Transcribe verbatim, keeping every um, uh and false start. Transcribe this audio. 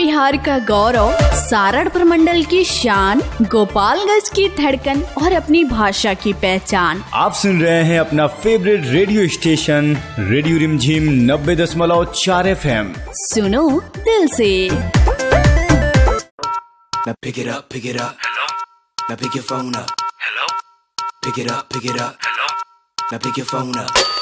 बिहार का गौरव, सारण प्रमंडल की शान, गोपालगंज की धड़कन और अपनी भाषा की पहचान। आप सुन रहे हैं अपना फेवरेट रेडियो स्टेशन रेडियो रिमझिम नब्बे दशमलव चार एफ एम। सुनो दिल से। Now pick it up, pick it up. Hello. Now pick your phone up. Hello. Pick it up, pick it up. Hello. Now pick your phone up.